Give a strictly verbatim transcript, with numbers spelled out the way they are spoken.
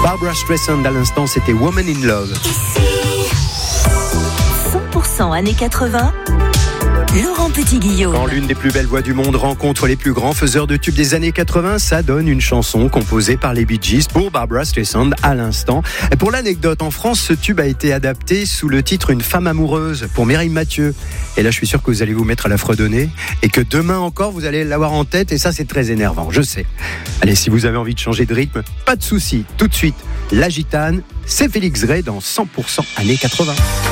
Barbra Streisand à l'instant, c'était Woman in Love. cent pour cent années quatre-vingts, Laurent Petit-Guillaume. Quand l'une des plus belles voix du monde rencontre les plus grands faiseurs de tubes des années quatre-vingts, ça donne une chanson composée par les Bee Gees pour Barbra Streisand à l'instant. Et pour l'anecdote, en France, ce tube a été adapté sous le titre Une femme amoureuse pour Mireille Mathieu. Et là, je suis sûr que vous allez vous mettre à la fredonner et que demain encore, vous allez l'avoir en tête. Et ça, c'est très énervant, je sais. Allez, si vous avez envie de changer de rythme, pas de souci. Tout de suite, La Gitane, c'est Félix Gray dans cent pour cent années quatre-vingts.